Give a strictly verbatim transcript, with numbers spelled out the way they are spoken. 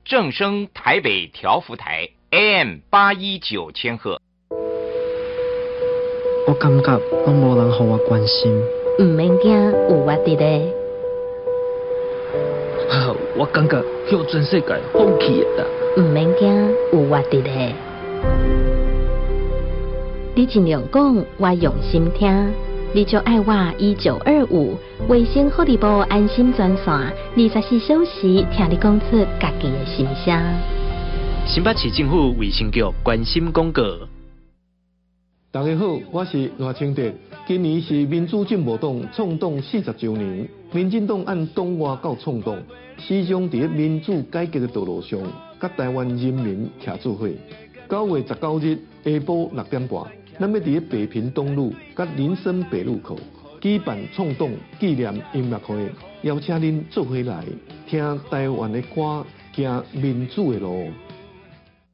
正声台北调幅台 A M 八一九千赫。 我感觉拢无人互我关心。 唔免惊，有我伫咧。 啊，我感觉向全世界放弃的啦。 唔免惊，有我伫咧。你尽量讲，我用心听。你就爱我一九二五卫星福利部安心专线，二十四小时听你讲出家己的心声。 新北市政府卫生局关心广告。 大家好，我是赖清德。今年是民主进步党创党四十周年，民进党按党外到创党，始终伫民主改革的道路上，甲台湾人民徛做伙。九月十九日下晡六点半。咱要伫北平东路、甲林森北路口举办创党纪念音乐会，邀请恁做伙来听台湾的歌，行民主的路。